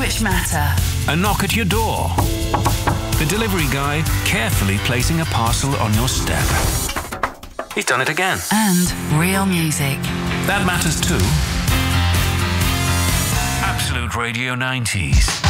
which matter. A knock at your door. The delivery guy carefully placing a parcel on your step. He's done it again. And real music. That matters too. Absolute Radio 90s.